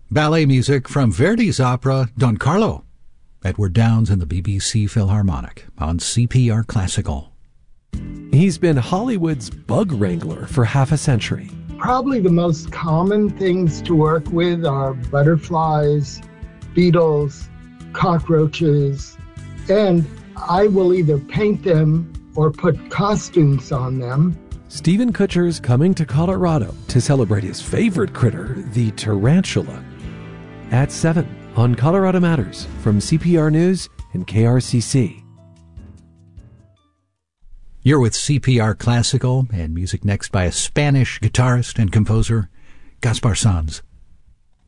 Ballet music from Verdi's opera Don Carlo. Edward Downes and the BBC Philharmonic on CPR Classical. He's been Hollywood's bug wrangler for half a century. Probably the most common things to work with are butterflies, beetles, cockroaches, and I will either paint them or put costumes on them. Steven Kutcher's coming to Colorado to celebrate his favorite critter, the tarantula. At 7 on Colorado Matters from CPR News and KRCC. You're with CPR Classical, and music next by a Spanish guitarist and composer, Gaspar Sanz.